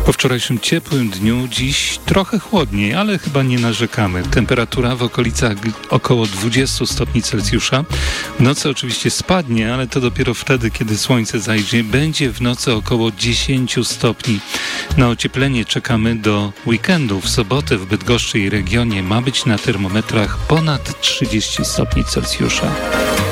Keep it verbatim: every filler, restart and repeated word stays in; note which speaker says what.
Speaker 1: Po wczorajszym ciepłym dniu dziś trochę chłodniej, ale chyba nie narzekamy. Temperatura w okolicach około dwadzieścia stopni Celsjusza. W nocy oczywiście spadnie, ale to dopiero wtedy, kiedy słońce zajdzie. Będzie w nocy około dziesięć stopni. Na ocieplenie czekamy do weekendu. W sobotę w Bydgoszczy i regionie ma być na termometrach ponad trzydzieści stopni Celsjusza.